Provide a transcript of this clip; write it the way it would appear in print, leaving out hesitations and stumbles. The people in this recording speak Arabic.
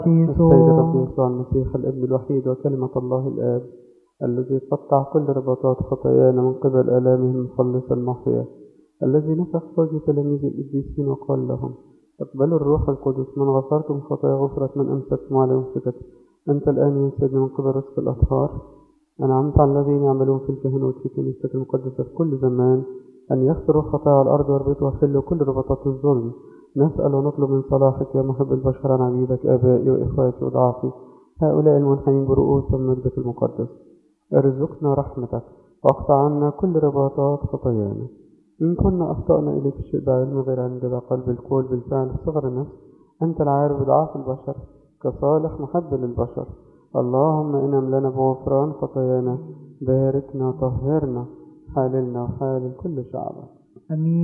السيد الرب يسوع المسيح الابن الوحيد وكلمة الله الآب الذي قطع كل رباطات خطايانا من قبل آلامه المخلص المحيا، الذي نفخ وجه تلاميذ القديسين وقال لهم: اقبلوا الروح القدس، من غفرتم خطايا غفرت، من أمسكتم على أمسكت. أنت الآن يا سيدنا من قبل رزق الأطهار أنعمت على الذين يعملون في الكهنوت في كنيستك المقدسة في كل زمان أن يغفروا خطايا على الأرض ويربطوا ويحلوا كل رباطات الظلم. نسأل ونطلب من صلاحك يا محب البشر عن عبيدك آبائي وإخواتي وضعافي هؤلاء المنحنين برؤوسهم مجدك المقدس. ارزقنا رحمتك واقطع عنا كل رباطات خطايانا. إن كنا أخطأنا إليك الشيء بعلم غير عند بقلب القول بالفعل بصغر النفس، أنت العارف بضعاف البشر كصالح محب للبشر. اللهم انعم لنا بغفران خطايانا، باركنا طهرنا، حاللنا وحالل كل شعبك. آمين.